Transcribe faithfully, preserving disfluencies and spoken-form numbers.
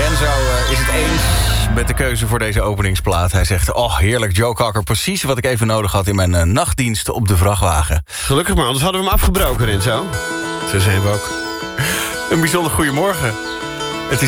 Renzo uh, is het eens met de keuze voor deze openingsplaat. Hij zegt, oh heerlijk, Joe Cocker. Precies wat ik even nodig had in mijn uh, nachtdienst op de vrachtwagen. Gelukkig maar, anders hadden we hem afgebroken, Renzo. Zo zijn we ook. Een bijzonder goedemorgen.